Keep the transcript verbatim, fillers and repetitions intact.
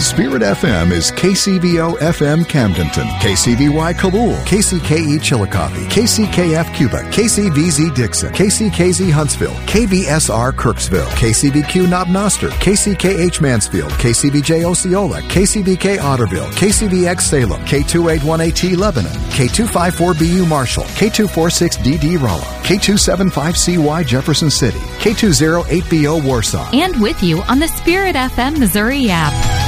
Spirit F M is K C V O F M Camdenton, K C V Y Kabul, K C K E Chillicothe, K C K F Cuba, K C V Z Dixon, K C K Z Huntsville, K V S R Kirksville, K C V Q Knob Noster, K C K H Mansfield, K C V J Osceola, K C V K Otterville, K C V X Salem, K two eight one eight T Lebanon, K two five four B U Marshall, K two four six D D Rolla, K two seven five C Y Jefferson City, K two zero eight B O Warsaw. And with you on the Spirit F M Missouri app.